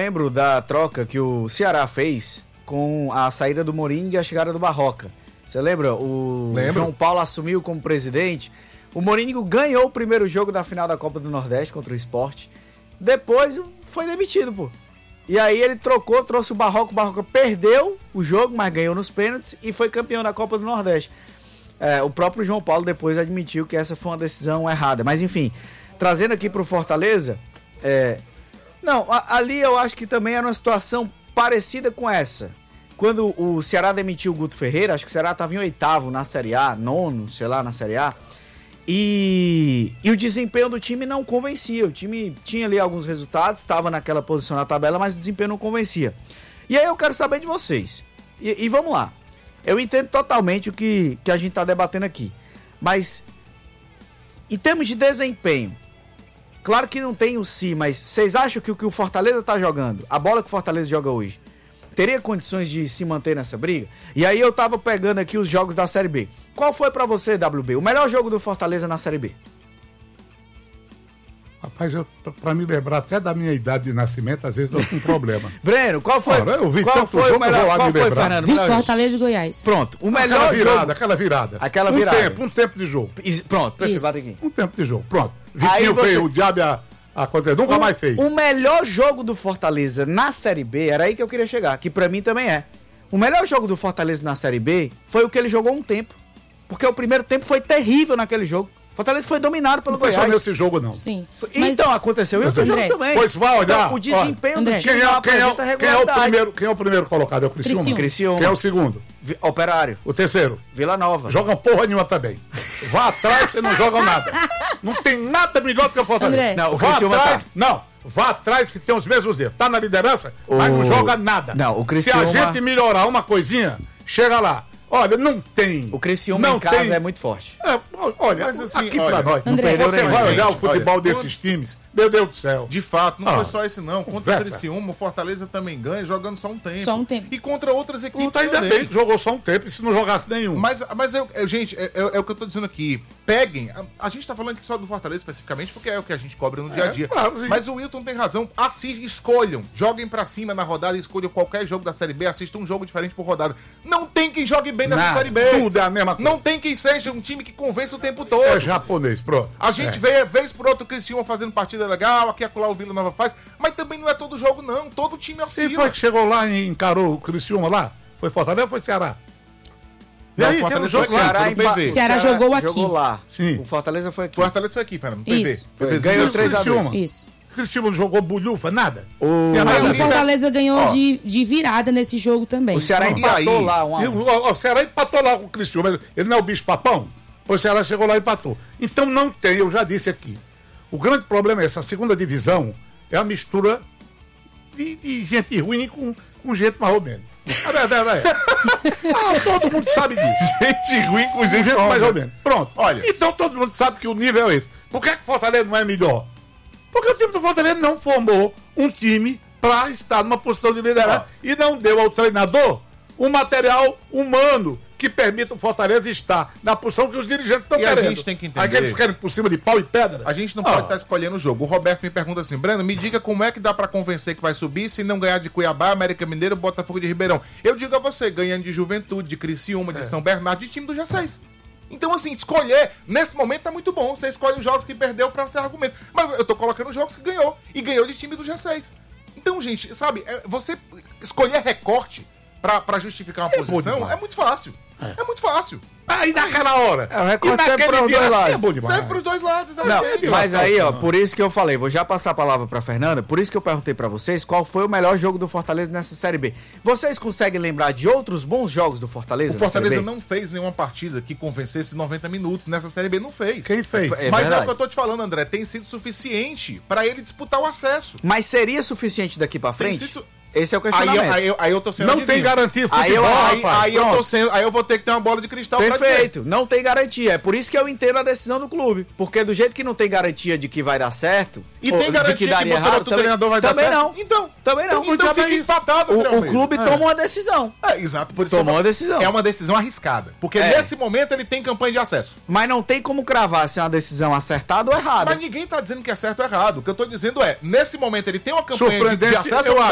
lembro da troca que o Ceará fez com a saída do Mourinho e a chegada do Barroca. Você lembra? Lembro. João Paulo assumiu como presidente. O Mourinho ganhou o primeiro jogo da final da Copa do Nordeste contra o Sport. Depois foi demitido, pô. E aí ele trouxe o Barroca perdeu o jogo, mas ganhou nos pênaltis e foi campeão da Copa do Nordeste. O próprio João Paulo depois admitiu que essa foi uma decisão errada. Mas enfim, trazendo aqui pro Fortaleza, ali eu acho que também era uma situação parecida com essa. Quando o Ceará demitiu o Guto Ferreira, acho que o Ceará estava em 8º na Série A, 9º, sei lá, na Série A. E o desempenho do time não convencia. O time tinha ali alguns resultados, estava naquela posição na tabela, mas o desempenho não convencia. E aí eu quero saber de vocês. E vamos lá. Eu entendo totalmente o que a gente está debatendo aqui. Mas, em termos de desempenho, claro que não tem o si, mas vocês acham que o que o Fortaleza está jogando, a bola que o Fortaleza joga hoje, teria condições de se manter nessa briga? E aí eu tava pegando aqui os jogos da Série B. Qual foi pra você, WB, o melhor jogo do Fortaleza na Série B? Rapaz, pra me lembrar até da minha idade de nascimento, às vezes eu tenho um problema. Breno, qual foi? Eu vi qual foi o melhor? Qual foi, Fernando? Fortaleza e Goiás. Pronto, o melhor jogo. Aquela virada. Um tempo de jogo. Pronto, perfeito, bate aqui. Um tempo de jogo, pronto. Vitinho fez o diabo aconteceu, nunca mais fez. O melhor jogo do Fortaleza na Série B, era aí que eu queria chegar, que pra mim também é. O melhor jogo do Fortaleza na Série B foi o que ele jogou um tempo. Porque o primeiro tempo foi terrível naquele jogo. Fortaleza foi dominado pelo Goiás. Não foi só nesse jogo, não. Sim. Então, aconteceu em outros jogos também. Pois vai olhar. Então, o desempenho do time quem é o primeiro colocado? É o Criciúma. Quem é o segundo? Operário. O terceiro? Vila Nova. Jogam porra nenhuma também. Vá atrás, você não joga nada. Não tem nada melhor do que o Fortaleza. André. Não, o Criciúma tá. Não. Vá atrás que tem os mesmos erros. Tá na liderança, mas não joga nada. Não, o Criciúma... Se a gente melhorar uma coisinha, chega lá. Olha, não tem. O Criciúma em casa é muito forte. Olha, mas assim, aqui pra nós. André, você vai olhar o futebol desses times. Meu Deus do céu. De fato, não foi só esse não. Contra conversa. o Criciúma, o Fortaleza também ganha, jogando só um tempo. Só um tempo. E contra outras equipes Ainda também. bem que jogou só um tempo, e se não jogasse nenhum. Mas gente, é o que eu tô dizendo aqui. Peguem, a gente tá falando aqui só do Fortaleza especificamente, porque é o que a gente cobra no dia a dia. Claro, mas o Wilton tem razão. Escolham. Joguem pra cima na rodada, escolham qualquer jogo da Série B, assistam um jogo diferente por rodada. Não tem quem jogue bem nessa Série B. Tudo é a mesma coisa. Não tem quem seja um time que convença o tempo todo. É japonês, pronto. A gente vê, vez por outro, o Criciúma fazendo partida legal, aqui acolá o Vila Nova faz, mas também não é todo jogo, não. Todo time oscila. Quem foi que chegou lá e encarou o Criciúma lá? Foi Fortaleza ou foi Ceará? E Não, aí, Fortaleza tem um jogo foi lá. Ceará, PV. Ceará jogou aqui. Jogou lá. Sim. O Fortaleza foi aqui. Fortaleza foi aqui, Fernando. PV. Isso. Ganhou Isso, 3-2. Criciúma. Isso. O Criciúma jogou bulhufa, nada. O- O Fortaleza ganhou de virada nesse jogo também. O Ceará empatou aí? lá. E o Ceará empatou lá com o Criciúma. Ele não é o bicho papão? O Ceará chegou lá e empatou. Então não tem, eu já disse aqui. O grande problema é essa segunda divisão, é a mistura de gente ruim com gente mais ou menos. A verdade é. Todo mundo sabe disso. Gente ruim com Gente mais ou menos. Pronto. Olha. Então todo mundo sabe que o nível é esse. Por que o Fortaleza não é melhor? Porque o time do Fortaleza não formou um time para estar numa posição de liderança e não deu ao treinador um material humano que permita o Fortaleza estar na posição que os dirigentes estão E a querendo. gente tem que entender- Aí eles querem por cima de pau e pedra. A gente não pode estar escolhendo o jogo. O Roberto me pergunta assim, Breno, me diga como é que dá pra convencer que vai subir se não ganhar de Cuiabá, América Mineiro, Botafogo de Ribeirão. Eu digo a você, ganhando de Juventude, de Criciúma, de São Bernardo, de time do G6. Então, assim, escolher, nesse momento tá muito bom. Você escolhe os jogos que perdeu pra ser argumento. Mas eu tô colocando os jogos que ganhou. E ganhou de time do G6. Então, gente, sabe, você escolher recorte pra justificar uma posição demais. é muito fácil. É muito fácil. Aí naquela hora. o recorde serve para os dia dois assim lados. é bom demais. Serve pros dois lados, Não, exatamente. mas aí, ó, por isso que eu falei, vou já passar a palavra pra Fernanda, por isso que eu perguntei pra vocês qual foi o melhor jogo do Fortaleza nessa Série B. Vocês conseguem lembrar de outros bons jogos do Fortaleza? O Fortaleza na Série B? não fez nenhuma partida que convencesse 90 minutos nessa Série B, não fez. Quem fez? É Mas é verdade. o que eu tô te falando, André, tem sido suficiente pra ele disputar o acesso. Mas seria suficiente daqui pra frente? sido- Esse é o questionamento. Aí eu tô sendo Não adivinho. tem garantia futebol, Aí eu- rapaz. Aí eu vou ter que ter uma bola de cristal pra dizer. Perfeito, não tem garantia. É por isso que eu entendo a decisão do clube. Porque do jeito que não tem garantia de que vai dar certo, E ou tem de garantia que daria botando errado, outro treinador vai dar também certo? não. Então. Também não. Então fica empatado, André o Almeida. clube toma uma decisão. Exato, por isso Tomou eu- uma decisão. É uma decisão arriscada. Porque nesse momento ele tem campanha de acesso. Mas não tem como cravar se é uma decisão acertada ou errada. Mas ninguém tá dizendo que é certo ou errado. O que eu tô dizendo é, nesse momento ele tem uma campanha de Surpreendente, acesso. eu